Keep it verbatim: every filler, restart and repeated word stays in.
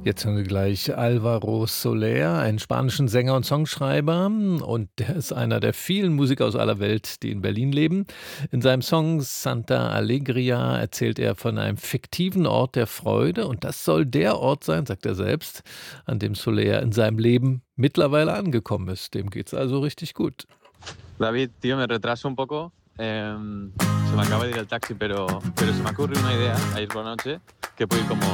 Jetzt hören wir gleich Alvaro Soler, einen spanischen Sänger und Songschreiber. Und der ist einer der vielen Musiker aus aller Welt, die in Berlin leben. In seinem Song Santa Alegria erzählt er von einem fiktiven Ort der Freude. Und das soll der Ort sein, sagt er selbst, an dem Soler in seinem Leben mittlerweile angekommen ist. Dem geht's also richtig gut. David, tío, me retraso un poco. Eh, se me acaba de ir el taxi, pero, pero se me ocurre una idea ayer por la noche que puede ir como